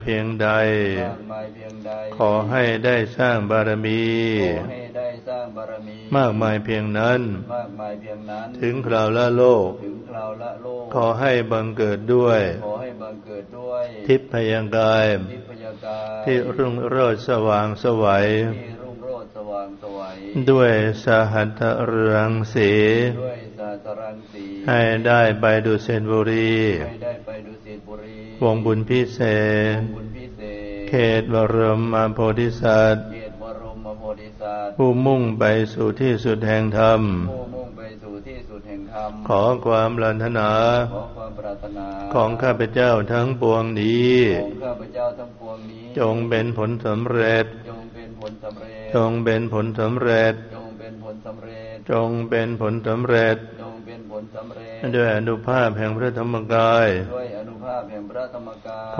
เพียงใดขอให้ได้สร้างบารมีมากมายเพียงนั้นถึงคราวละโลกขอให้บังเกิดด้วยทิพยกายที่รุ่งโรจน์สว่างไสวด้วยสหัสรังสีให้ได้ไปดุสิตบุรีวงบุญพิเศษเขตบรมโพธิสัตว์ผู้มุ่งไปสู่ที่สุดแห่งธรรมขอความปรารถนาของข้าพเจ้าทั้งปวงนี้จงเป็นผลสำเร็จจงเป็นผลสำเร็จจงเป็นผลสำเร็จด้วยอนุภาพแห่งพระธรรมกายข